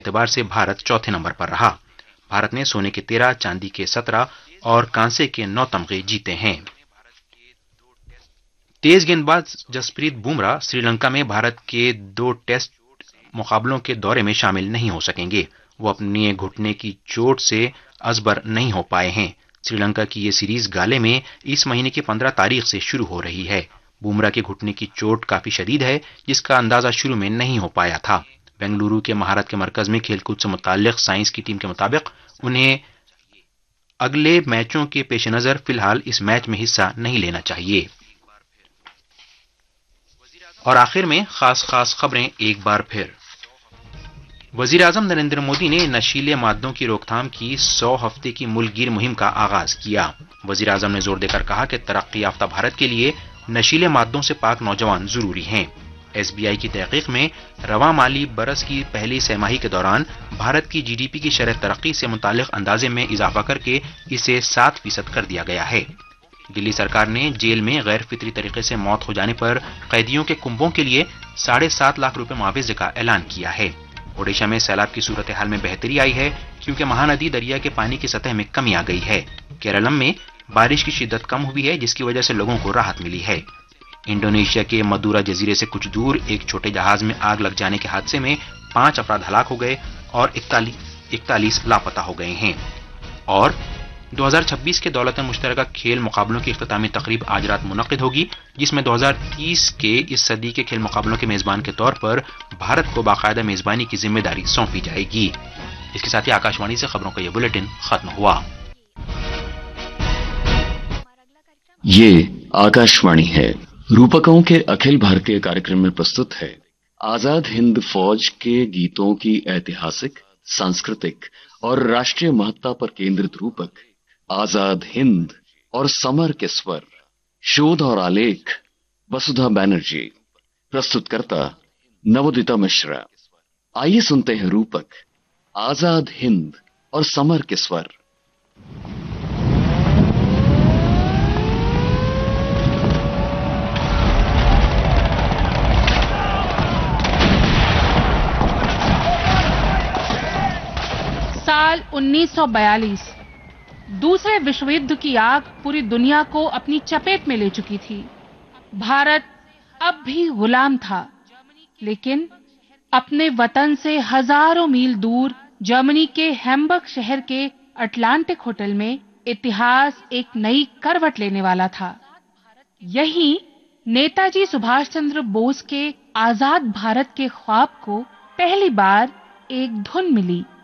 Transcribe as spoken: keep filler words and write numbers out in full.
एतबार से भारत चौथे नंबर पर रहा। भारत ने सोने के तेरह, चांदी के सत्रह और कांसे के नौ तमगे जीते हैं। तेज गेंदबाज जसप्रीत बुमराह श्रीलंका में भारत के दो टेस्ट मुकाबलों के दौरे में शामिल नहीं हो सकेंगे। वो अपने घुटने की चोट से असबर नहीं हो पाए हैं। श्रीलंका की ये सीरीज गाले में इस महीने की पंद्रह तारीख से शुरू हो रही है। बुमराह के घुटने की चोट काफी शदीद है, जिसका अंदाजा शुरू में नहीं हो पाया था। बेंगलुरु के महारत के मरकज में खेलकूद से मुताल्लिक साइंस की टीम के मुताबिक उन्हें अगले मैचों के पेश नजर फिलहाल इस मैच में हिस्सा नहीं लेना चाहिए। और आखिर में खास खास खबरें एक बार फिर। वजीर आजम नरेंद्र मोदी ने नशीले मादों की रोकथाम की सौ हफ्ते की मुल्कगीर मुहिम का आगाज किया। वजीर आजम ने जोर देकर कहा कि तरक्की याफ्ता भारत के लिए नशीले मादों से पाक नौजवान जरूरी हैं। एसबीआई की तहकीक में रवां माली बरस की पहली छमाही के दौरान भारत की जीडीपी की शरह तरक्की से मुतालिक अंदाजे में इजाफा करके इसे सात फीसद कर दिया गया है। दिल्ली सरकार ने जेल में गैर फितरी तरीके से मौत हो जाने पर कैदियों के कुंभों के लिए साढ़े सात लाख रुपए मुआवजे का ऐलान किया है। ओडिशा में सैलाब की सूरत हाल में बेहतरी आई है, क्योंकि महानदी दरिया के पानी की सतह में कमी आ गई है। केरलम में बारिश की शिद्दत कम हुई है, जिसकी वजह से लोगों को राहत मिली है। इंडोनेशिया के मदुरा जजीरे से कुछ दूर एक छोटे जहाज में आग लग जाने के हादसे में पांच अफराद हलाक हो गए और इकतालीस लापता हो गए हैं। और दो हज़ार छब्बीस के दौलत मुश्तरका खेल मुकाबलों की इख्तितामी तकरीब आज रात मुनक्किद होगी, जिसमें दो हज़ार तीस के इस सदी के खेल मुकाबलों के मेजबान के तौर पर भारत को बाकायदा मेजबानी की जिम्मेदारी सौंपी जाएगी। इसके साथ ही आकाशवाणी से खबरों का यह बुलेटिन खत्म हुआ। ये आकाशवाणी है। रूपकों के अखिल भारतीय कार्यक्रम में प्रस्तुत है आजाद हिंद फौज के गीतों की ऐतिहासिक, सांस्कृतिक और राष्ट्रीय महत्ता पर केंद्रित रूपक आजाद हिंद और समर के स्वर। शोध और आलेख वसुधा बैनर्जी। प्रस्तुतकर्ता नवोदिता मिश्रा। आइए सुनते हैं रूपक आजाद हिंद और समर के स्वर। साल उन्नीस सौ बयालीस। दूसरे विश्व युद्ध की आग पूरी दुनिया को अपनी चपेट में ले चुकी थी। भारत अब भी गुलाम था, लेकिन अपने वतन से हजारों मील दूर जर्मनी के हैम्बर्ग शहर के अटलांटिक होटल में इतिहास एक नई करवट लेने वाला था। यही नेताजी सुभाष चंद्र बोस के आजाद भारत के ख्वाब को पहली बार एक धुन मिली।